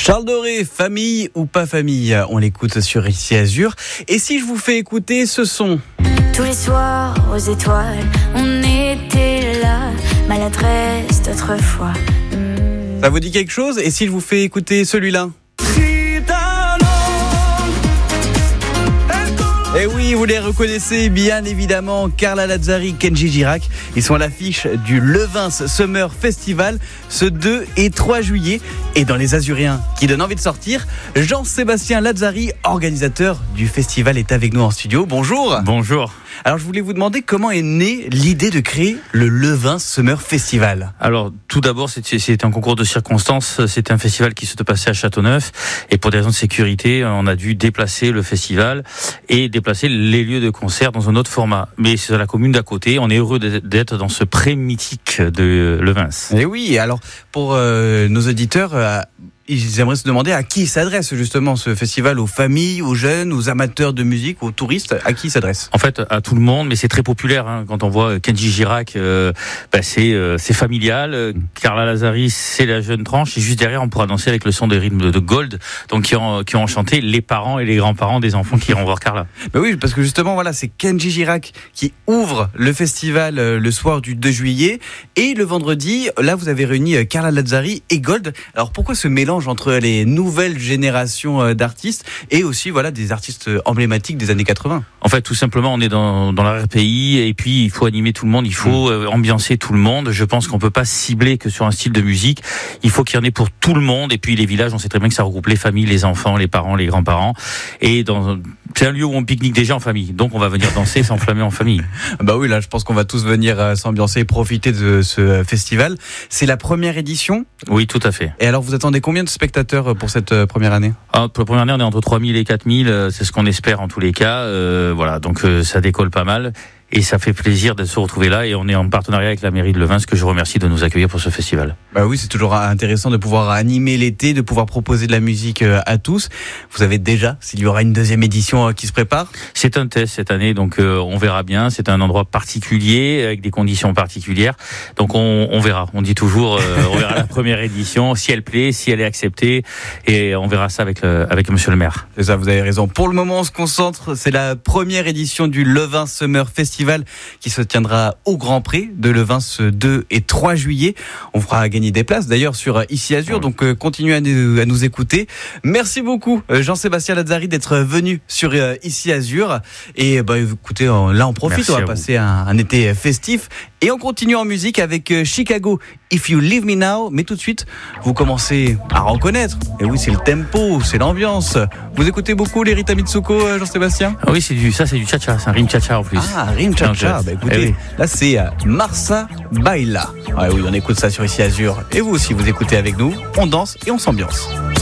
Charles Doré, famille ou pas famille, on l'écoute sur Ici Azur. Et si je vous fais écouter ce son? Tous les soirs aux étoiles, on était là, maladresse d'autrefois. Ça vous dit quelque chose? Et si je vous fais écouter celui-là? Et oui, vous les reconnaissez bien évidemment, Carla Lazzari, Kenji Girac. Ils sont à l'affiche du Levins Summer Festival ce 2 et 3 juillet. Et dans les Azuriens qui donnent envie de sortir, Jean-Sébastien Lazzari, organisateur du festival, est avec nous en studio. Bonjour. Bonjour. Alors je voulais vous demander comment est née l'idée de créer le Levins Summer Festival. Alors tout d'abord, c'est un concours de circonstances. C'était un festival qui se passait à Châteauneuf. Et pour des raisons de sécurité, on a dû déplacer le festival et déplacer les lieux de concert dans un autre format. Mais c'est à la commune d'à côté. On est heureux d'être dans ce pré-mythique de Levins. Et oui, alors pour nos auditeurs, ils aimeraient se demander à qui s'adresse justement ce festival, aux familles, aux jeunes, aux amateurs de musique, aux touristes, à qui s'adresse? En fait, à tout le monde, mais c'est très populaire. Quand on voit Kenji Girac, c'est familial. Carla Lazzari, c'est la jeune tranche. Et juste derrière, on pourra danser avec le son des rythmes de Gold, donc qui ont chanté les parents et les grands-parents des enfants qui iront voir Carla. Ben oui, parce que justement, voilà, c'est Kenji Girac qui ouvre le festival le soir du 2 juillet. Et le vendredi, là, vous avez réuni Carla Lazzari et Gold. Alors pourquoi ce mélange entre les nouvelles générations d'artistes et aussi des artistes emblématiques des années 80? En fait, tout simplement, on est dans l'arrière-pays et puis il faut animer tout le monde, il faut ambiancer tout le monde. Je pense qu'on peut pas cibler que sur un style de musique. Il faut qu'il y en ait pour tout le monde. Et puis les villages, on sait très bien que ça regroupe les familles, les enfants, les parents, les grands-parents. Et c'est un lieu où on pique-nique déjà en famille. Donc on va venir danser, s'enflammer en famille. Bah oui, là, je pense qu'on va tous venir s'ambiancer et profiter de ce festival. C'est la première édition? Oui, tout à fait. Et alors, vous attendez combien de spectateurs pour cette première année? Pour la première année, on est entre 3000 et 4000. C'est ce qu'on espère en tous les cas. Donc ça décolle pas mal. Et ça fait plaisir de se retrouver là. Et on est en partenariat avec la mairie de Levins, que je remercie de nous accueillir pour ce festival. Bah oui, c'est toujours intéressant de pouvoir animer l'été, de pouvoir proposer de la musique à tous. Vous savez déjà s'il y aura une deuxième édition qui se prépare? C'est un test cette année, donc on verra bien. C'est un endroit particulier, avec des conditions particulières. Donc on verra. On dit toujours, on verra la première édition, si elle plaît, si elle est acceptée. Et on verra ça avec monsieur le maire. C'est ça, vous avez raison. Pour le moment, on se concentre. C'est la première édition du Levins Summer Festival qui se tiendra au Grand Pré de Levins ce 2 et 3 juillet. On fera gagner des places d'ailleurs sur Ici Azur, donc continuez à nous écouter. Merci beaucoup Jean-Sébastien Lazzari d'être venu sur Ici Azur. Et écoutez, là on profite, merci, on va passer un été festif. Et on continue en musique avec Chicago, If You Leave Me Now. Mais tout de suite, vous commencez à reconnaître. Et oui, c'est le tempo, c'est l'ambiance. Vous écoutez beaucoup les Rita Mitsuko, Jean-Sébastien? Oui, c'est du cha-cha, c'est un rime cha-cha en plus. Ah, rime cha-cha. Écoutez, là c'est Marsa Baila. Oui, on écoute ça sur Ici Azur. Et vous aussi, vous écoutez avec nous. On danse et on s'ambiance.